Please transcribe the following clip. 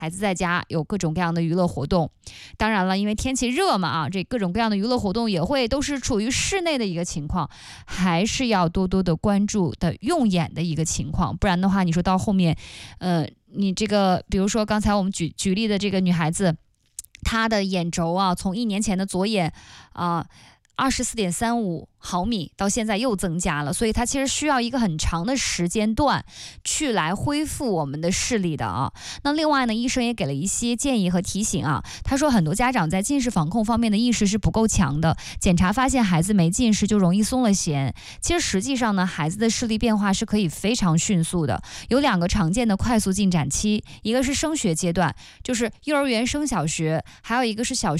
孩子在家有各种各样的娱乐活动，当然了，因为天气热嘛这各种各样的娱乐活动也会都是处于室内的一个情况，还是要多多的关注的用眼的一个情况，不然的话，你说到后面，你这个比如说刚才我们举例的这个女孩子，她的眼轴从1年前的左眼24.35毫米到现在又增加了，所以它其实需要一个很长的时间段去来恢复我们的视力的那另外呢，医生也给了一些建议和提醒他说很多家长在近视防控方面的意识是不够强的，检查发现孩子没近视就容易松了弦。其实实际上呢，孩子的视力变化是可以非常迅速的，有2个常见的快速进展期，一个是升学阶段，就是幼儿园升小学，还有一个是小